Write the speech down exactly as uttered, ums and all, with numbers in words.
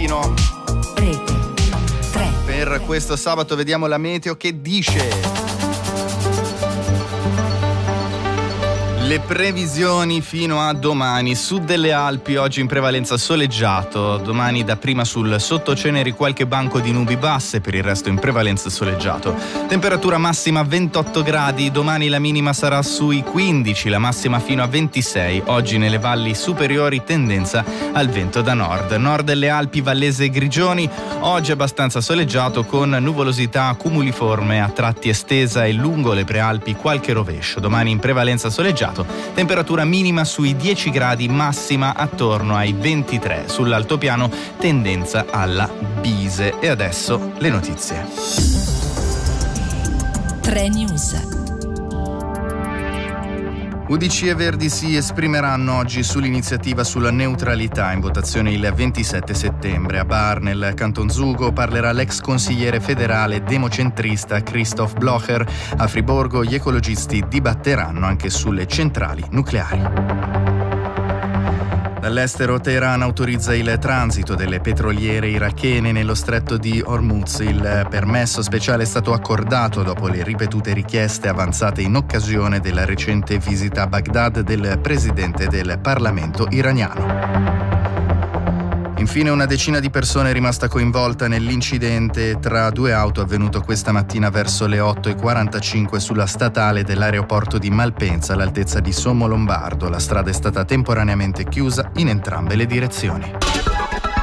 mattino. Rete tre. Per questo sabato vediamo la meteo che dice: le previsioni fino a domani. Sud delle Alpi oggi in prevalenza soleggiato, domani dapprima sul sottoceneri qualche banco di nubi basse, per il resto in prevalenza soleggiato. Temperatura massima ventotto gradi, domani la minima sarà sui quindici, la massima fino a ventisei. Oggi nelle valli superiori tendenza al vento da nord. Nord delle Alpi, Vallese e Grigioni, oggi abbastanza soleggiato con nuvolosità cumuliforme a tratti estesa e lungo le prealpi qualche rovescio. Domani in prevalenza soleggiato. Temperatura minima sui dieci gradi, massima attorno ai ventitré. Sull'altopiano tendenza alla bise. E adesso le notizie. tre News. U D C e Verdi si esprimeranno oggi sull'iniziativa sulla neutralità in votazione il ventisette settembre. A Bar, nel Canton Zugo, parlerà l'ex consigliere federale democentrista Christoph Blocher. A Friburgo gli ecologisti dibatteranno anche sulle centrali nucleari. Dall'estero Teheran autorizza il transito delle petroliere irachene nello stretto di Hormuz. Il permesso speciale è stato accordato dopo le ripetute richieste avanzate in occasione della recente visita a Baghdad del presidente del Parlamento iraniano. Infine, una decina di persone è rimasta coinvolta nell'incidente tra due auto avvenuto questa mattina verso le otto e quarantacinque sulla statale dell'aeroporto di Malpensa all'altezza di Sommo Lombardo. La strada è stata temporaneamente chiusa in entrambe le direzioni.